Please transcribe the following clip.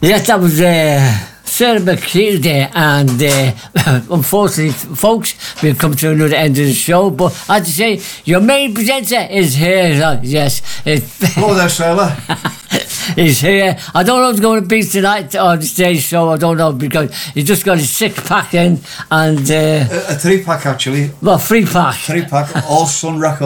Yes, that was Sarah McKeel there, and unfortunately, folks, we've come to another end of the show. But as I say, your main presenter is here. Yes, hello there, Sarah. He's here. I don't know who's going to be tonight on the stage show. I don't know, because he's just got his 6-pack in and a 3-pack actually. Well, 3-pack. 3-pack, all Sun Records.